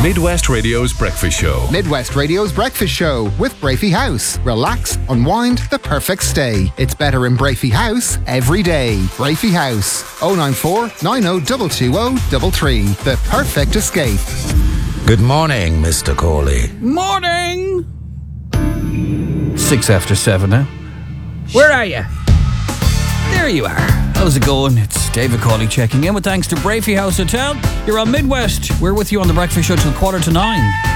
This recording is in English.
Midwest Radio's breakfast show. Midwest Radio's breakfast show with Brafey House. Relax, unwind, the perfect stay. It's better in Brafey House every day. Brafey House, 094 90 33. The perfect escape. Good morning, Mr. Corley. Morning! 7:06 now. Where are you? There you are. How's it going? It's David Corley checking in with thanks to Brafey House Hotel. You're on Midwest. We're with you on the breakfast show till 9:15.